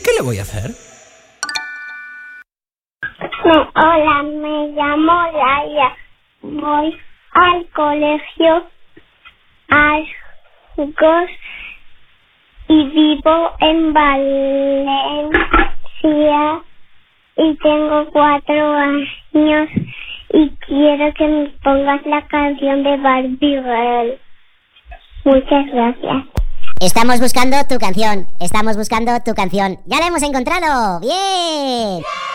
¿Qué le voy a hacer? Hola, me llamo Laia. Voy al colegio Argos y vivo en Valencia y tengo 4 años y quiero que me pongas la canción de Barbie Girl. Muchas gracias. Estamos buscando tu canción. Ya la hemos encontrado. ¡Bien!